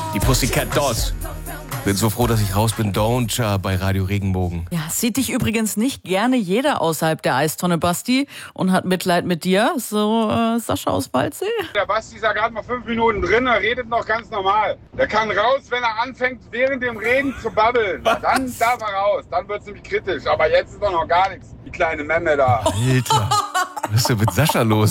Die Pussycat Dolls. Bin so froh, dass ich raus bin. Don't bei Radio Regenbogen. Ja, sieht dich übrigens nicht gerne jeder außerhalb der Eistonne, Basti, und hat Mitleid mit dir. So, Sascha aus Waldsee. Der Basti ist ja gerade mal 5 Minuten drin, er redet noch ganz normal. Der kann raus, wenn er anfängt, während dem Reden zu babbeln. Dann darf er raus, dann wird es nämlich kritisch. Aber jetzt ist doch noch gar nichts, die kleine Memme da. Alter, was ist denn mit Sascha los?